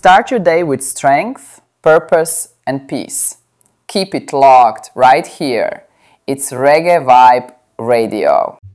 Start your day with strength, purpose, and peace. Keep it locked right here. It's Reggae Vibe Radio.